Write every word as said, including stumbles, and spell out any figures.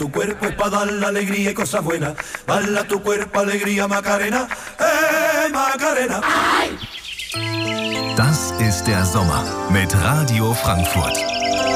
Tu cuerpo es para dar la alegría y cosas buenas. Bala tu cuerpo, alegría, Macarena. Eh, Macarena. Das ist der Sommer mit Radio Frankfurt.